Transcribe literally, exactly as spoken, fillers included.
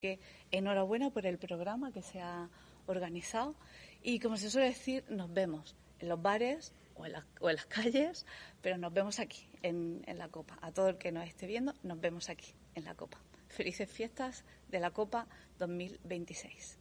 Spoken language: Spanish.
Que enhorabuena por el programa que se ha organizado y, como se suele decir, nos vemos en los bares o en, la, o en las calles, pero nos vemos aquí en, en la Copa. A todo el que nos esté viendo, nos vemos aquí en la Copa. Felices fiestas de la Copa dos mil veintiséis.